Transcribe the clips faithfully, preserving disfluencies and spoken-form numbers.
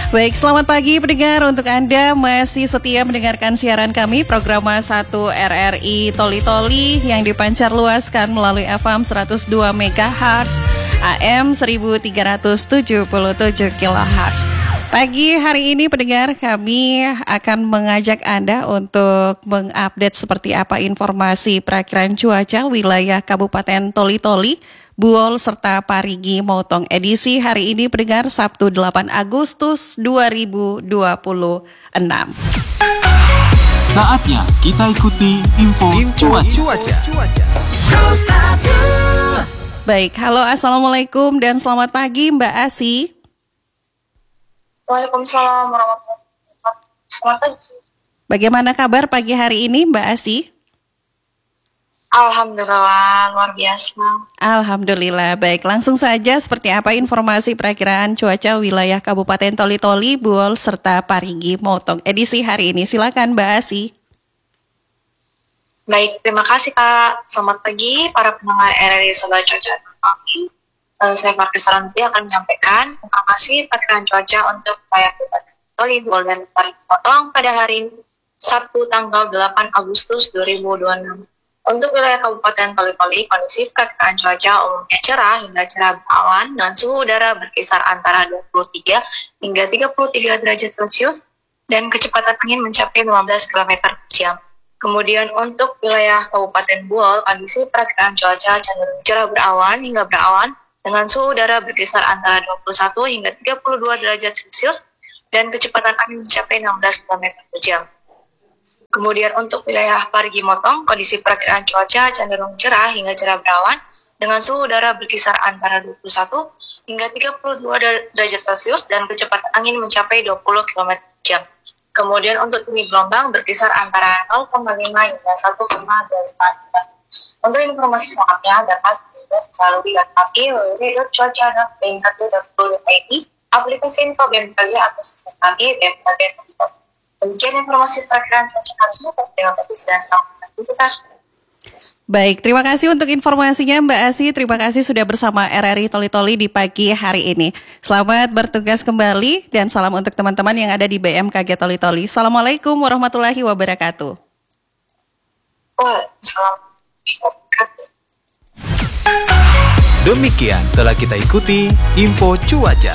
Baik, selamat pagi pendengar. Untuk Anda masih setia mendengarkan siaran kami program satu R R I Toli Toli yang dipancar luaskan melalui F M seratus dua megahertz, A M seribu tiga ratus tujuh puluh tujuh kilohertz. Pagi hari ini pendengar, kami akan mengajak Anda untuk mengupdate seperti apa informasi perakiraan cuaca wilayah Kabupaten Toli Toli, Buol serta Parigi Motong edisi hari ini pendengar Sabtu delapan Agustus dua ribu dua puluh enam. Saatnya kita ikuti info, info cuaca. cuaca. Baik, halo assalamualaikum dan selamat pagi Mbak Asi. Waalaikumsalam warahmatullahi wabarakatuh. Selamat pagi. Bagaimana kabar pagi hari ini Mbak Asi? Alhamdulillah, luar biasa. Alhamdulillah, baik. Langsung saja, seperti apa informasi perakiraan cuaca wilayah Kabupaten Toli Toli, Buol, serta Parigi Motong edisi hari ini? Silakan Mbak Asi. Baik, terima kasih Kak. Selamat pagi para pendengar R R I Sobat Cuaca kami. Uh, saya Markis Saranti akan menyampaikan informasi perakiraan cuaca untuk wilayah Kabupaten Toli, Buol, dan Parigi Motong pada hari ini, Sabtu tanggal delapan Agustus dua ribu dua puluh enam. Untuk wilayah Kabupaten Toli Toli, kondisi perakiraan cuaca umumnya cerah hingga cerah berawan dan suhu udara berkisar antara dua puluh tiga hingga tiga puluh tiga derajat Celcius dan kecepatan angin mencapai lima belas kilometer per jam. Kemudian untuk wilayah Kabupaten Buol, kondisi perakiraan cuaca cenderung cerah berawan hingga berawan dengan suhu udara berkisar antara dua puluh satu hingga tiga puluh dua derajat Celcius dan kecepatan angin mencapai enam belas kilometer per jam. Kemudian untuk wilayah Parigi Motong, kondisi perakiraan cuaca cenderung cerah hingga cerah berawan dengan suhu udara berkisar antara dua puluh satu hingga tiga puluh dua derajat Celcius dan kecepatan angin mencapai dua puluh kilometer per jam. Kemudian untuk tinggi gelombang berkisar antara nol koma lima hingga satu koma delapan meter. Untuk informasi selengkapnya dapat dilihat melalui website w w w titik cuaca titik b m k g titik go titik i d, aplikasi info B M K G atau sistem kami B M K G titik com. Demikian informasi perakiraan cuaca hari ini. Terima kasih dan selamat beraktivitas. Baik, terima kasih untuk informasinya Mbak Asi. Terima kasih sudah bersama R R I Toli Toli di pagi hari ini. Selamat bertugas kembali dan salam untuk teman-teman yang ada di B M K G Toli Toli. Assalamualaikum warahmatullahi wabarakatuh. Waalaikumsalam. Demikian telah kita ikuti info cuaca.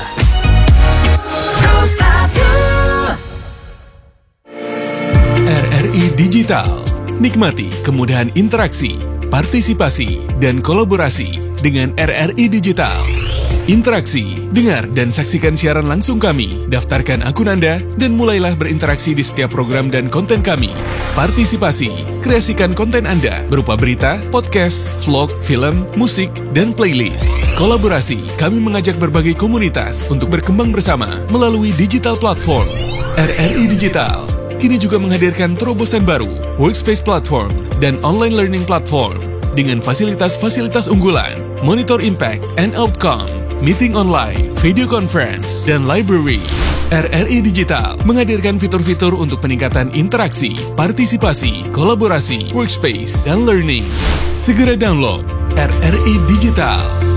R R I Digital. Nikmati kemudahan interaksi, partisipasi, dan kolaborasi dengan R R I Digital. Interaksi, dengar dan saksikan siaran langsung kami, daftarkan akun Anda, dan mulailah berinteraksi di setiap program dan konten kami. Partisipasi, kreasikan konten Anda berupa berita, podcast, vlog, film, musik, dan playlist. Kolaborasi, kami mengajak berbagai komunitas untuk berkembang bersama melalui digital platform. R R I Digital kini juga menghadirkan terobosan baru, workspace platform, dan online learning platform dengan fasilitas-fasilitas unggulan, monitor impact and outcome, meeting online, video conference, dan library. R R I Digital menghadirkan fitur-fitur untuk peningkatan interaksi, partisipasi, kolaborasi, workspace, dan learning. Segera download R R I Digital.